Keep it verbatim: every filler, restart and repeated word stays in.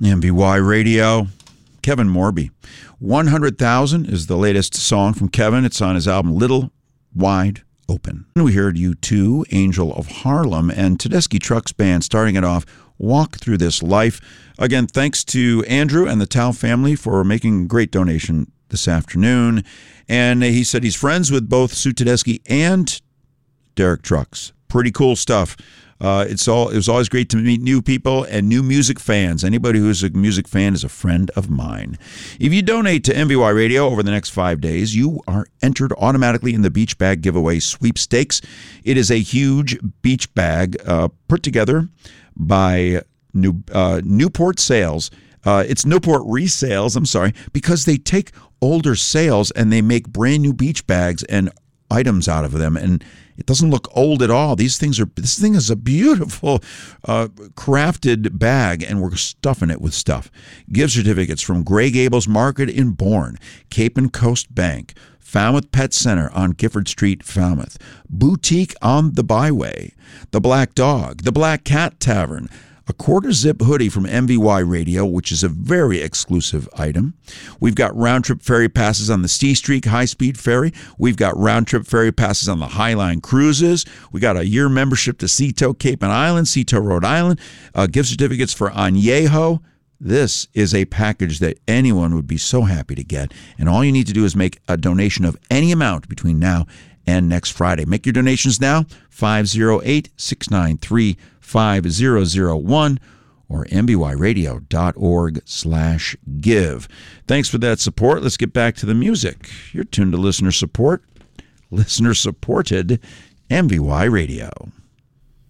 M V Y Radio, Kevin Morby. one hundred thousand is the latest song from Kevin. It's on his album Little Wide Open. We heard U two, Angel of Harlem, and Tedeschi Trucks Band starting it off, Walk Through This Life. Again, thanks to Andrew and the Tao family for making a great donation this afternoon. And he said he's friends with both Sue Tedeschi and Derek Trucks. Pretty cool stuff. Uh, it's all. It was always great to meet new people and new music fans. Anybody who's a music fan is a friend of mine. If you donate to M V Y Radio over the next five days, you are entered automatically in the Beach Bag Giveaway Sweepstakes. It is a huge beach bag uh, put together by New, uh, Newport Sales. Uh, it's Newport Resales, I'm sorry, because they take older sales and they make brand new beach bags and items out of them, and it doesn't look old at all. These things are. This thing is a beautiful, uh, crafted bag, and we're stuffing it with stuff. Gift certificates from Gray Gables Market in Bourne, Cape and Coast Bank, Falmouth Pet Center on Gifford Street, Falmouth, Boutique on the Byway, The Black Dog, The Black Cat Tavern, a quarter zip hoodie from M V Y Radio, which is a very exclusive item. We've got round-trip ferry passes on the C Streak high-speed ferry. We've got round-trip ferry passes on the Highline cruises. We got a year membership to Seatoe, Cape and Island, Seatoe, Rhode Island, uh, gift certificates for Añejo. This is a package that anyone would be so happy to get, and all you need to do is make a donation of any amount between now and next Friday. Make your donations now, five oh eight, six nine three, five zero zero one or m b y radio dot org slash give. Thanks for that support. Let's get back to the music. You're tuned to listener support, listener supported M V Y Radio.